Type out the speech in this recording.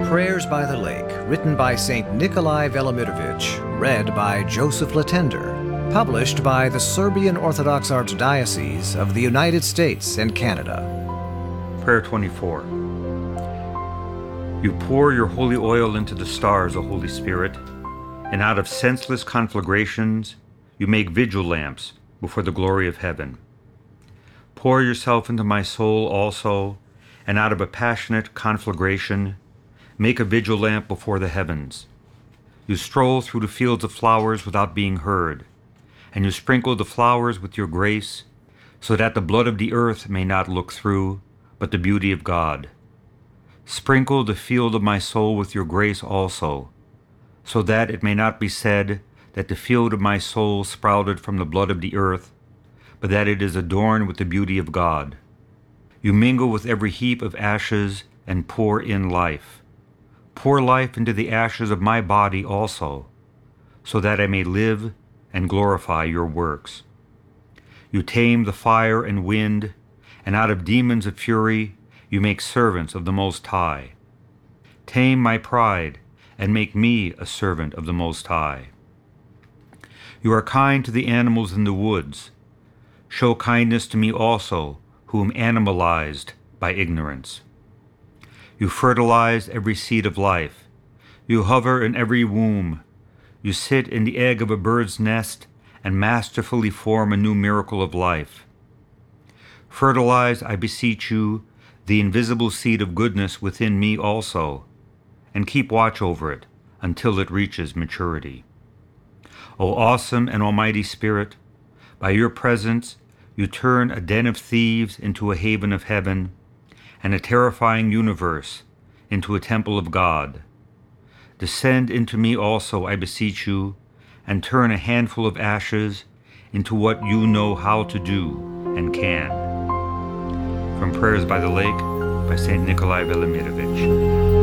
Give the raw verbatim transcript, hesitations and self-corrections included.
Prayers by the Lake, written by Saint Nikolai Velimirovich, read by Joseph Latender, published by the Serbian Orthodox Archdiocese of the United States and Canada. Prayer twenty-four. You pour your holy oil into the stars, O Holy Spirit, and out of senseless conflagrations you make vigil lamps before the glory of heaven. Pour yourself into my soul also, and out of a passionate conflagration make a vigil lamp before the heavens. You stroll through the fields of flowers without being heard, and you sprinkle the flowers with your grace, so that the blood of the earth may not look through, but the beauty of God. Sprinkle the field of my soul with your grace also, so that it may not be said that the field of my soul sprouted from the blood of the earth, but that it is adorned with the beauty of God. You mingle with every heap of ashes and pour in life. Pour life into the ashes of my body also, so that I may live and glorify your works. You tame the fire and wind, and out of demons of fury you make servants of the Most High. Tame my pride, and make me a servant of the Most High. You are kind to the animals in the woods. Show kindness to me also, who am animalized by ignorance. You fertilize every seed of life. You hover in every womb. You sit in the egg of a bird's nest and masterfully form a new miracle of life. Fertilize, I beseech you, the invisible seed of goodness within me also, and keep watch over it until it reaches maturity. O awesome and almighty Spirit, by your presence you turn a den of thieves into a haven of heaven, and a terrifying universe into a temple of God. Descend into me also, I beseech you, and turn a handful of ashes into what you know how to do and can. From Prayers by the Lake by Saint Nikolai Velimirovich.